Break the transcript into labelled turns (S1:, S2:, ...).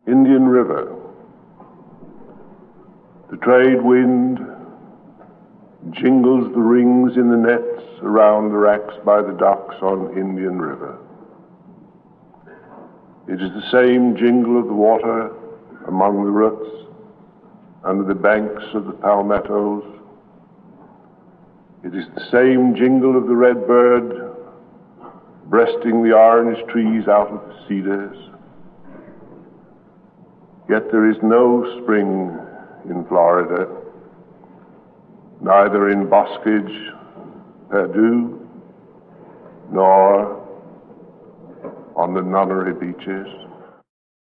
S1: Indian River. The trade wind jingles the rings in the nets around the racks by the docks on Indian River. It is the same jingle of the water among the roots under the banks of the palmettos. It is the same jingle of the redbird breasting the orange trees out of the cedars. Yet there is no spring in Florida, neither in Boscage, Perdue, nor on the Nunnery beaches.